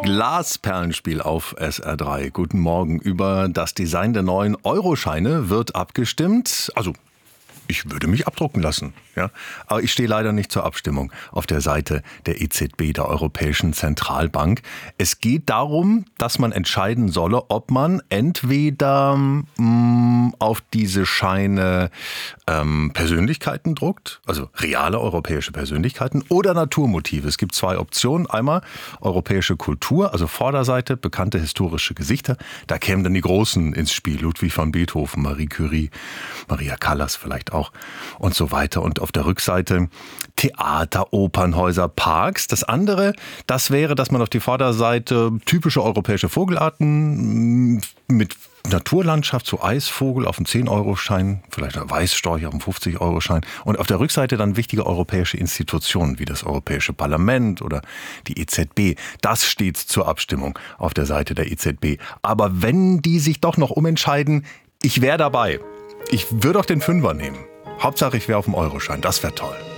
Glasperlenspiel auf SR3. Guten Morgen. Über das Design der neuen Euroscheine wird abgestimmt. Also, ich würde mich abdrucken lassen. Ja? Aber ich stehe leider nicht zur Abstimmung auf der Seite der EZB, der Europäischen Zentralbank. Es geht darum, dass man entscheiden solle, ob man entweder auf diese Scheine Persönlichkeiten druckt, also reale europäische Persönlichkeiten, oder Naturmotive. Es gibt zwei Optionen. Einmal europäische Kultur, also Vorderseite, bekannte historische Gesichter. Da kämen dann die Großen ins Spiel. Ludwig van Beethoven, Marie Curie, Maria Callas vielleicht auch und so weiter. Und auf der Rückseite Theater, Opernhäuser, Parks. Das andere, das wäre, dass man auf die Vorderseite typische europäische Vogelarten mit Naturlandschaft, so Eisvogel auf dem 10-Euro-Schein, vielleicht ein Weißstorch auf dem 50-Euro-Schein und auf der Rückseite dann wichtige europäische Institutionen wie das Europäische Parlament oder die EZB. Das steht zur Abstimmung auf der Seite der EZB. Aber wenn die sich doch noch umentscheiden, ich wäre dabei. Ich würde auch den Fünfer nehmen. Hauptsache, ich wäre auf dem Euroschein. Das wäre toll.